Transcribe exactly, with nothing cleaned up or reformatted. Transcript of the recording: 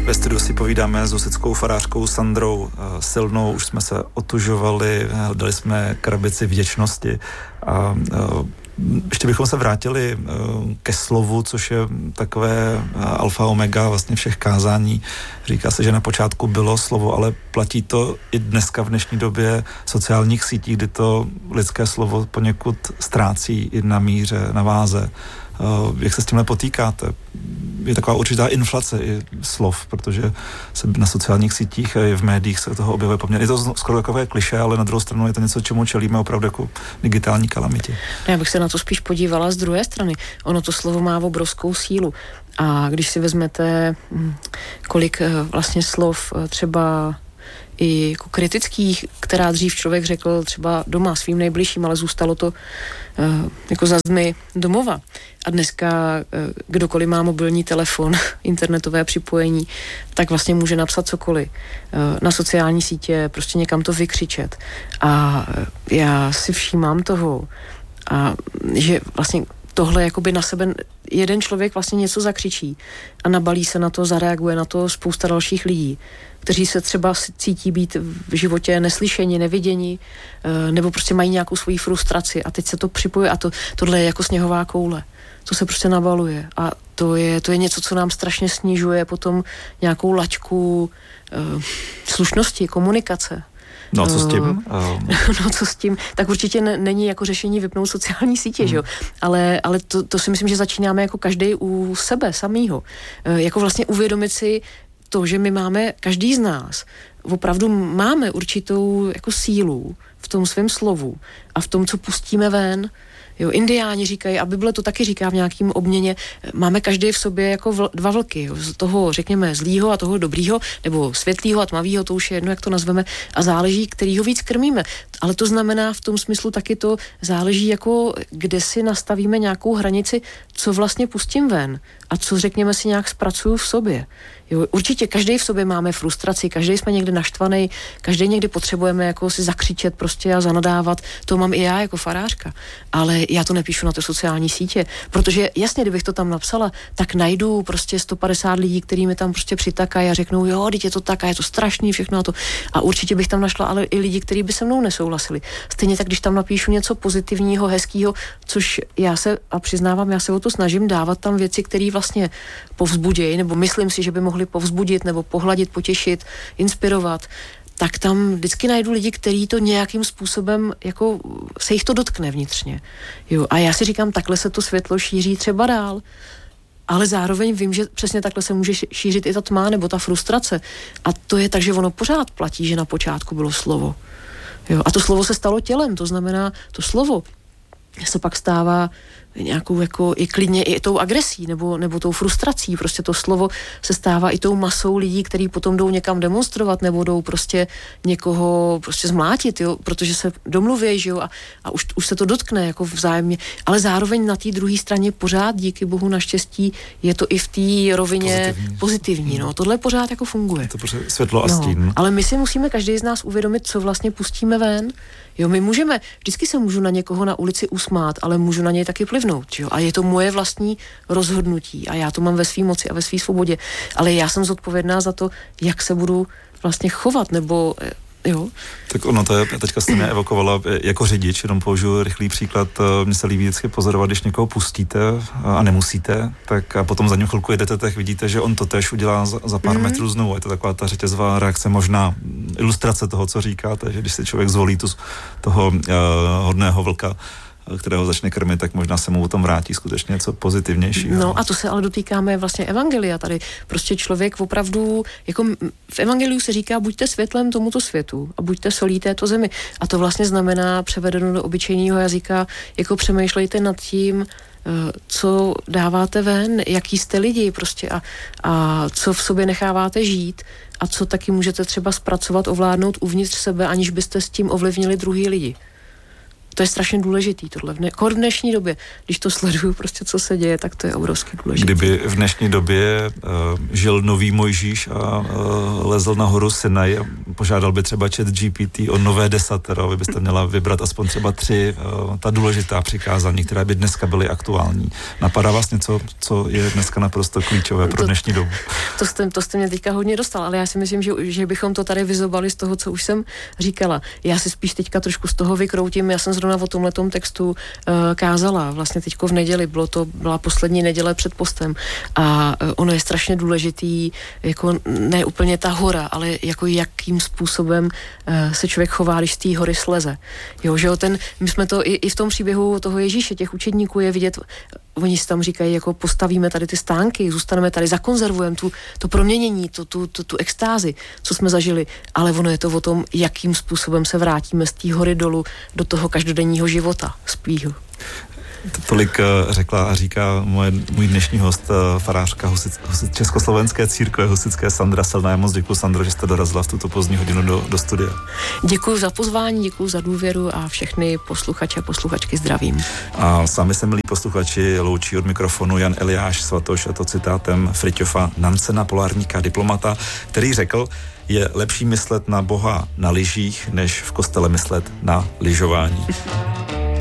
Ve studiu si povídáme s husitskou farářkou Sandrou Silnou, už jsme se otužovali, dali jsme krabici vděčnosti a ještě bychom se vrátili ke slovu, což je takové alfa omega vlastně všech kázání. Říká se, že na počátku bylo slovo, ale platí to i dneska v dnešní době sociálních sítí, kdy to lidské slovo poněkud ztrácí i na míře, na váze. Jak se s tímhle potýkáte? Je taková určitá inflace i slov, protože se na sociálních sítích a i v médiích se toho objevuje poměrně. Je to skoro takové klišé, ale na druhou stranu je to něco, čemu čelíme opravdu jako digitální kalamitě. Já bych se na to spíš podívala z druhé strany. Ono to slovo má obrovskou sílu. A když si vezmete, kolik vlastně slov třeba i jako kritických, která dřív člověk řekl třeba doma svým nejbližším, ale zůstalo to uh, jako za zdmi domova. A dneska uh, kdokoliv má mobilní telefon, internetové připojení, tak vlastně může napsat cokoliv. Uh, na sociální sítě prostě někam to vykřičet. A uh, já si všímám toho, a že vlastně tohle jakoby na sebe jeden člověk vlastně něco zakřičí a nabalí se na to, zareaguje na to spousta dalších lidí, kteří se třeba cítí být v životě neslyšeni, neviděni, nebo prostě mají nějakou svoji frustraci a teď se to připojuje a to, tohle je jako sněhová koule. To se prostě nabaluje a to je, to je něco, co nám strašně snižuje potom nějakou laťku uh, slušnosti, komunikace. No a co s tím? Uh, no co s tím? Tak určitě n- není jako řešení vypnout sociální sítě, hmm. že jo? Ale, ale to, to si myslím, že začínáme jako každý u sebe samýho. Uh, jako vlastně uvědomit si to, že my máme, každý z nás, opravdu máme určitou jako sílu v tom svém slovu a v tom, co pustíme ven. Jo, indiáni říkají, a Bible to taky říká v nějakým obměně, máme každý v sobě jako vl, dva vlky, jo, z toho, řekněme, zlýho a toho dobrýho, nebo světlýho a tmavýho, to už je jedno, jak to nazveme, a záleží, kterýho víc krmíme. Ale to znamená v tom smyslu taky to záleží, jako kde si nastavíme nějakou hranici, co vlastně pustím ven a co, řekněme, si nějak zpracuju v sobě. Jo, určitě každý v sobě máme frustraci, každý jsme někde naštvaný, každý někdy potřebujeme jako si zakřičet prostě a zanadávat. To mám i já jako farářka, ale já to nepíšu na ty sociální sítě, protože jasně, kdybych to tam napsala, tak najdu prostě sto padesát lidí, který mi tam prostě přitakají a řeknou, jo, teď je to tak a je to strašný, všechno a to. A určitě bych tam našla ale i lidi, kteří by se mnou nesouhlasili. Stejně tak, když tam napíšu něco pozitivního, hezkého, což já se, a přiznávám, já se o to snažím dávat tam věci, které vlastně povzbudějí, nebo myslím si, že by mohli povzbudit nebo pohladit, potěšit, inspirovat, tak tam vždycky najdu lidi, kteří to nějakým způsobem, jako se jich to dotkne vnitřně. Jo, a já si říkám, takhle se to světlo šíří třeba dál, ale zároveň vím, že přesně takhle se může šířit i ta tma nebo ta frustrace. A to je tak, že ono pořád platí, že na počátku bylo slovo. Jo, a to slovo se stalo tělem, to znamená, to slovo se pak stává nějakou jako i klidně i tou agresí nebo, nebo tou frustrací. Prostě to slovo se stává i tou masou lidí, kteří potom jdou někam demonstrovat nebo jdou prostě někoho prostě zmlátit, jo, protože se domluví, že jo, a, a už, už se to dotkne jako vzájemně. Ale zároveň na té druhé straně pořád, díky bohu naštěstí, je to i v té rovině pozitivní. pozitivní no. Tohle pořád jako funguje. Je to pořád světlo a stín. No, ale my si musíme každý z nás uvědomit, co vlastně pustíme ven. Jo, my můžeme, vždycky se můžu na někoho na ulici usmát, ale můžu na něj taky plivnout, jo? A je to moje vlastní rozhodnutí a já to mám ve své moci a ve své svobodě, ale já jsem zodpovědná za to, jak se budu vlastně chovat, nebo jo. Tak ono to je, teďka jste mě evokovala jako řidič, jenom použiju rychlý příklad, mně se líbí vždycky pozorovat, když někoho pustíte a nemusíte, tak a potom za ním chvilku jedete, tak vidíte, že on to též udělá za, za pár mm. metrů znovu. Je to taková ta řetězová reakce, možná ilustrace toho, co říkáte, že když si člověk zvolí tu, toho uh, hodného vlka, kterého začne krmit, tak možná se mu o tom vrátí skutečně něco pozitivnějšího. No a to se ale dotýkáme vlastně evangelia tady. Prostě člověk opravdu, jako v evangeliu se říká, buďte světlem tomuto světu a buďte solí této zemi. A to vlastně znamená, převedeno do obyčejného jazyka, jako přemýšlejte nad tím, co dáváte ven, jaký jste lidi prostě a, a co v sobě necháváte žít a co taky můžete třeba zpracovat, ovládnout uvnitř sebe, aniž byste s tím ovlivnili druhý lidi. to je strašně důležitý tohle. V, ne, v dnešní době, když to sleduju prostě, co se děje, tak to je obrovský důležitý. Kdyby v dnešní době uh, žil nový Mojžíš a uh, lezl na horu Sinaj a požádal by třeba chat G P T o nové desatero, vy byste měla vybrat aspoň třeba tři uh, ta důležitá přikázání, které by dneska byly aktuální. Napadá vás něco, co je dneska naprosto klíčové pro dnešní dobu? To jste, to jste mě teďka hodně dostal, ale já si myslím, že, že bychom to tady vyzobali z toho, co už jsem říkala. Já si spíš teďka trošku z toho vykroutím. Já jsem zrovna o tomhletom textu uh, kázala. Vlastně teďko v neděli, bylo to, byla poslední neděle před postem a uh, ono je strašně důležitý, jako ne úplně ta hora, ale jako jakým způsobem uh, se člověk chová, když z té hory sleze. Jo, že jo, ten, my jsme to i, i v tom příběhu toho Ježíše, těch učedníků je vidět, oni si tam říkají, jako postavíme tady ty stánky, zůstaneme tady, zakonzervujeme tu, to proměnění, tu, tu, tu, tu extázi, co jsme zažili, ale ono je to o tom, jakým způsobem se vrátíme z té hory dolů do toho každodenního života svýho. Tolik řekla a říká moje, můj dnešní host, farářka husic, husic, Československé církve husitské Sandra Selná. Já moc děkuji, Sandro, že jste dorazila v tuto pozdní hodinu do, do studia. Děkuji za pozvání, děkuji za důvěru a všechny posluchače a posluchačky zdravím. A sami se, milí posluchači, loučí od mikrofonu Jan Eliáš Svatoš, a to citátem Fridtjofa Nansena, polárníka, diplomata, který řekl: je lepší myslet na Boha na lyžích, než v kostele myslet na lyžování.